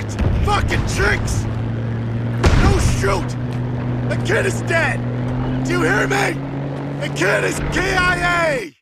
Quit fucking tricks! No shoot! The kid is dead! Do you hear me? The kid is KIA!